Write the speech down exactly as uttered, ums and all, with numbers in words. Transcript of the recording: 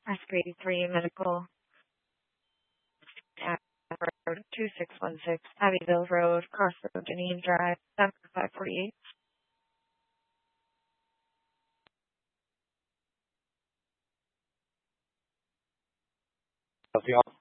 S P three Medical, Road, two six one six, Abbeville Road, Crossroad, Janine Drive, number five forty-eight. How's the